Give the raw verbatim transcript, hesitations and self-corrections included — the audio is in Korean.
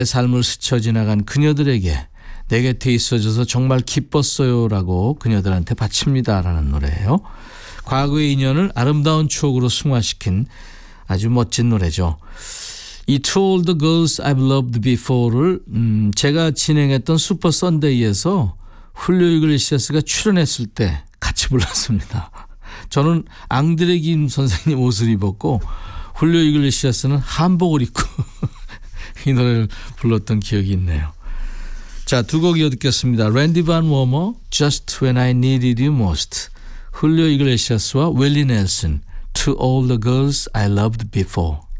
삶을 스쳐 지나간 그녀들에게 내 곁에 있어줘서 정말 기뻤어요 라고 그녀들한테 바칩니다라는 노래예요. 과거의 인연을 아름다운 추억으로 승화시킨 아주 멋진 노래죠. 이 To All the Girls I've Loved Before를 음, 제가 진행했던 슈퍼 선데이에서 훌리오 이글레시아스가 출연했을 때 같이 불렀습니다. 저는 앙드레 김 선생님 옷을 입었고 훌리오 이글레시아스는 한복을 입고 이 노래를 불렀던 기억이 있네요. 자, 두 곡 이어 듣겠습니다. 랜디 반 워머, Just When I Needed You Most, 훌리오 이글레시아스와 윌리 넬슨, To All the Girls I Loved Before.